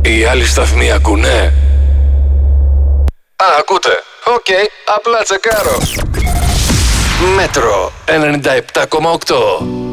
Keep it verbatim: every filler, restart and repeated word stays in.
Οι άλλοι σταθμοί ακούνε? Α, ακούτε. Οκ, απλά τσεκάρω. Μέτρο ενενήντα επτά κόμμα οκτώ.